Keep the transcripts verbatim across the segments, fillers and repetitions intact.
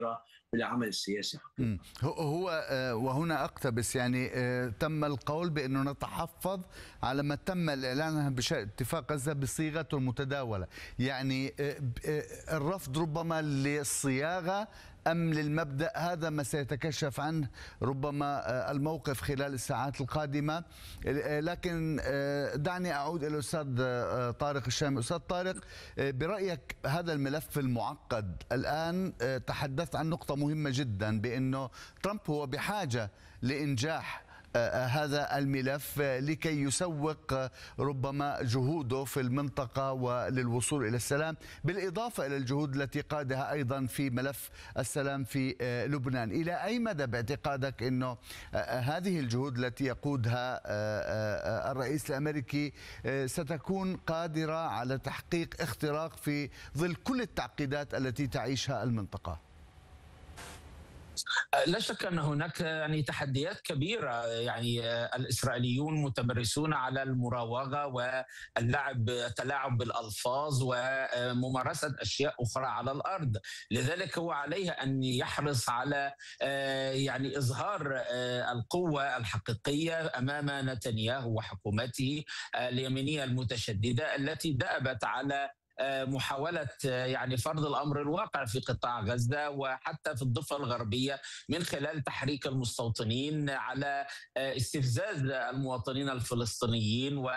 بالعمل السياسي حقيقة. هو هو آه، وهنا اقتبس يعني آه، تم القول بانه نتحفظ على ما تم الاعلان عنه بشان اتفاق غزه بصيغته المتداوله، يعني آه، آه، الرفض ربما للصياغه أم للمبدأ، هذا ما سيتكشف عنه ربما الموقف خلال الساعات القادمة. لكن دعني أعود إلى الأستاذ طارق الشامي. أستاذ طارق، برأيك هذا الملف المعقد الآن، تحدثت عن نقطة مهمة جدا بأنه ترامب هو بحاجة لإنجاح هذا الملف لكي يسوق ربما جهوده في المنطقة وللوصول إلى السلام، بالإضافة إلى الجهود التي قادها أيضا في ملف السلام في لبنان. إلى أي مدى باعتقادك أنه هذه الجهود التي يقودها الرئيس الأمريكي ستكون قادرة على تحقيق اختراق في ظل كل التعقيدات التي تعيشها المنطقة؟ لا شك أن هناك يعني تحديات كبيرة، يعني الإسرائيليون متمرسون على المراوغة واللعب التلاعب بالألفاظ وممارسة أشياء أخرى على الأرض. لذلك هو عليه أن يحرص على يعني إظهار القوة الحقيقية أمام نتنياهو وحكومته اليمينية المتشددة التي دأبت على محاولة يعني فرض الأمر الواقع في قطاع غزة وحتى في الضفة الغربية من خلال تحريك المستوطنين على استفزاز المواطنين الفلسطينيين و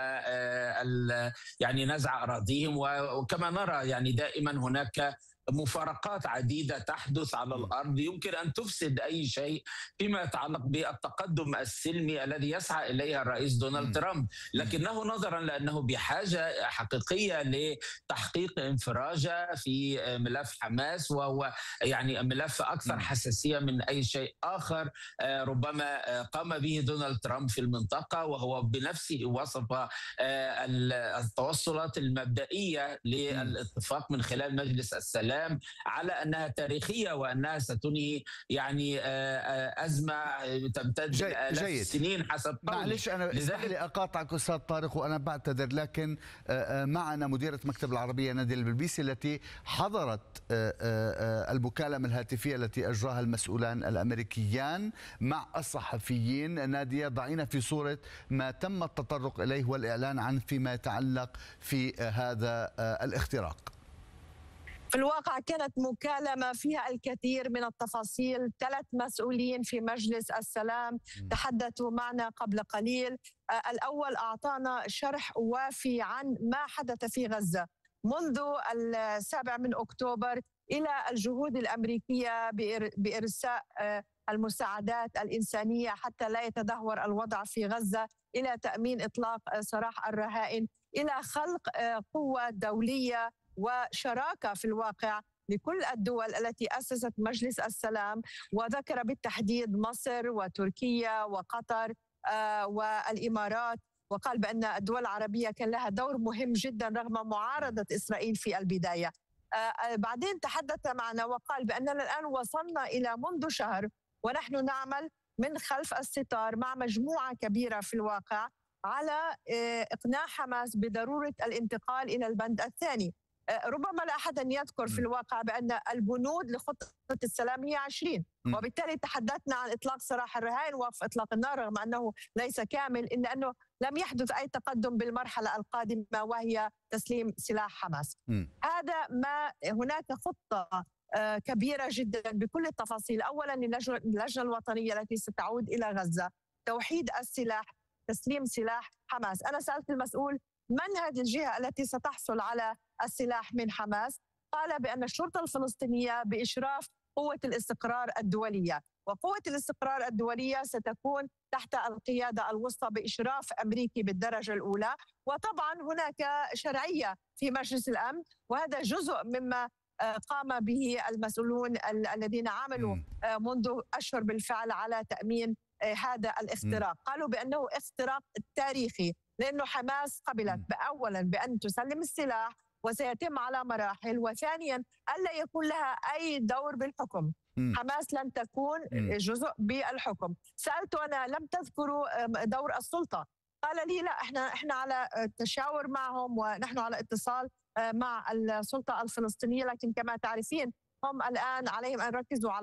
يعني نزع أراضيهم. وكما نرى يعني دائما هناك مفارقات عديدة تحدث على الأرض يمكن أن تفسد أي شيء فيما يتعلق بالتقدم السلمي الذي يسعى إليه الرئيس دونالد ترامب، لكنه نظرا لأنه بحاجة حقيقية لتحقيق انفراجة في ملف حماس، وهو يعني ملف أكثر حساسية من أي شيء آخر ربما قام به دونالد ترامب في المنطقة، وهو بنفسه وصف التوصلات المبدئية للاتفاق من خلال مجلس السلام على أنها تاريخية وأنها ستنهي يعني أزمة تمتد آلاف السنين حسب قوله. معلش أنا اسمح لي أقاطعك أستاذ طارق وأنا بعتذر، لكن معنا مديرة مكتب العربية نادية البلبيسي التي حضرت المكالمة الهاتفية التي أجراها المسؤولان الأمريكيان مع الصحفيين. نادية، ضعينا في صورة ما تم التطرق إليه والإعلان عنه فيما يتعلق في هذا الاختراق. في الواقع كانت مكالمة فيها الكثير من التفاصيل. ثلاث مسؤولين في مجلس السلام تحدثوا معنا قبل قليل. الأول أعطانا شرح وافي عن ما حدث في غزة منذ السابع من أكتوبر إلى الجهود الأمريكية بإرساء المساعدات الإنسانية حتى لا يتدهور الوضع في غزة، إلى تأمين إطلاق سراح الرهائن، إلى خلق قوة دولية وشراكة في الواقع لكل الدول التي أسست مجلس السلام، وذكر بالتحديد مصر وتركيا وقطر آه والإمارات، وقال بأن الدول العربية كان لها دور مهم جدا رغم معارضة إسرائيل في البداية. آه بعدين تحدث معنا وقال بأننا الآن وصلنا إلى منذ شهر ونحن نعمل من خلف الستار مع مجموعة كبيرة في الواقع على آه إقناع حماس بضرورة الانتقال إلى البند الثاني. ربما لا أحد أن يذكر في الواقع بأن البنود لخطة السلام هي عشرين، وبالتالي تحدثنا عن إطلاق سراح الرهائن ووقف إطلاق النار رغم أنه ليس كامل، إلا أنه لم يحدث أي تقدم بالمرحلة القادمة وهي تسليم سلاح حماس. م. هذا ما هناك خطة كبيرة جدا بكل التفاصيل. أولا اللجنة الوطنية التي ستعود إلى غزة، توحيد السلاح، تسليم سلاح حماس. أنا سألت المسؤول من هذه الجهة التي ستحصل على السلاح من حماس؟ قال بأن الشرطة الفلسطينية بإشراف قوة الاستقرار الدولية، وقوة الاستقرار الدولية ستكون تحت القيادة الوسطى بإشراف أمريكي بالدرجة الأولى، وطبعا هناك شرعية في مجلس الأمن، وهذا جزء مما قام به المسؤولون الذين عملوا منذ أشهر بالفعل على تأمين هذا الاختراق. قالوا بأنه اختراق تاريخي لأنه حماس قبلت أولا بأن تسلم السلاح وسيتم على مراحل، وثانيا ألا يكون لها أي دور بالحكم. م. حماس لن تكون م. جزء بالحكم. سألته أنا لم تذكروا دور السلطة؟ قال لي لا، احنا احنا على تشاور معهم ونحن على اتصال مع السلطة الفلسطينية، لكن كما تعرفين هم الآن عليهم أن يركزوا على